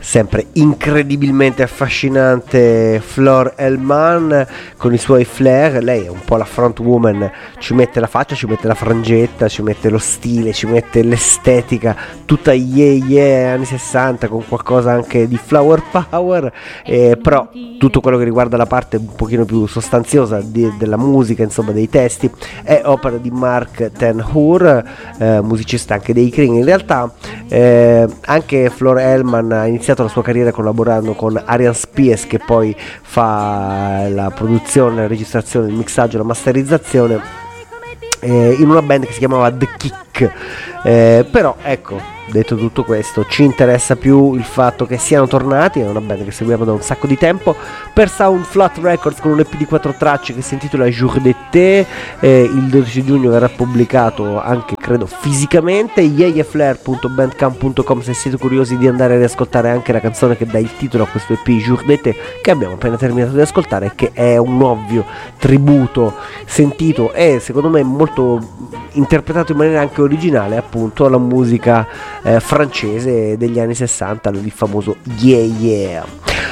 sempre incredibilmente affascinante Flor Elman con i suoi flair. Lei è un po' la front woman, ci mette la faccia, ci mette la frangetta, ci mette lo stile, ci mette l'estetica, tutta yeah anni 60 con qualcosa anche di flower power, però tutto quello che riguarda la parte un pochino più sostanziosa della musica, insomma dei testi, è opera di Mark Ten Hoor, musicista anche dei Cream. In realtà anche Flor Elman ha iniziato la sua carriera collaborando con Arian Spies, che poi fa la produzione, la registrazione, il mixaggio, la masterizzazione in una band che si chiamava The Kick, però ecco, detto tutto questo, ci interessa più il fatto che siano tornati. È una band che seguiamo da un sacco di tempo per Sound Flat Records, con un EP di 4 tracce che si intitola Jour d'été. Il 12 giugno verrà pubblicato anche, credo, fisicamente. yeyeflair.bandcamp.com se siete curiosi di andare ad ascoltare anche la canzone che dà il titolo a questo EP, Jour d'été, che abbiamo appena terminato di ascoltare, che è un ovvio tributo sentito e secondo me molto interpretato in maniera anche originale appunto alla musica francese degli anni 60, il famoso yeah.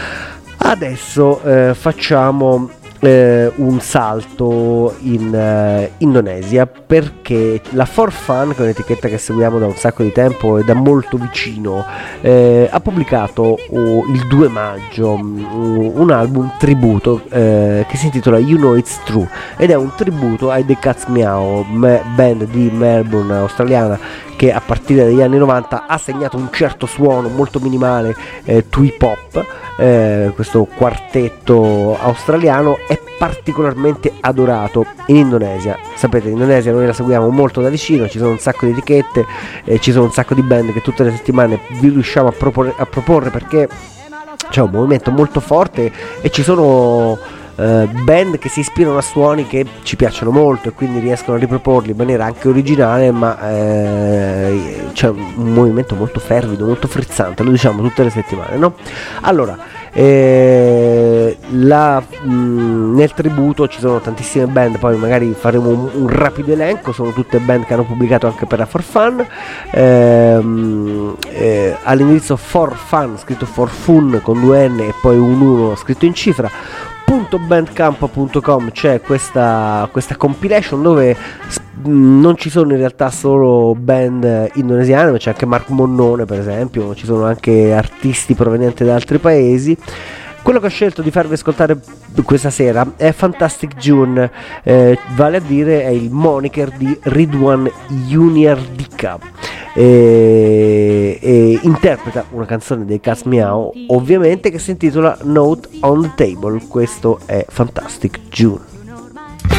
Adesso facciamo un salto in Indonesia, perché la For Fun, che è un'etichetta che seguiamo da un sacco di tempo e da molto vicino, ha pubblicato il 2 maggio un album tributo che si intitola You Know It's True, ed è un tributo ai The Cats Meow, band di Melbourne australiana che a partire dagli anni 90 ha segnato un certo suono molto minimale to hip hop. Questo quartetto australiano è particolarmente adorato in Indonesia. Sapete, in Indonesia noi la seguiamo molto da vicino, ci sono un sacco di etichette, ci sono un sacco di band che tutte le settimane vi riusciamo a proporre, perché c'è un movimento molto forte e ci sono band che si ispirano a suoni che ci piacciono molto e quindi riescono a riproporli in maniera anche originale, ma c'è un movimento molto fervido, molto frizzante, lo diciamo tutte le settimane, no? Allora, nel tributo ci sono tantissime band, poi magari faremo un rapido elenco. Sono tutte band che hanno pubblicato anche per la For Fun, all'indirizzo For Fun, scritto For Fun con 2 N e poi un 1 scritto in cifra, .bandcamp.com c'è questa compilation dove non ci sono in realtà solo band indonesiane, ma c'è anche Mark Monnone per esempio, ci sono anche artisti provenienti da altri paesi. Quello che ho scelto di farvi ascoltare questa sera è Fantastic June, vale a dire è il moniker di Ridwan Juniardika, e interpreta una canzone dei Cats Meow ovviamente che si intitola Note on the Table. Questo è Fantastic June.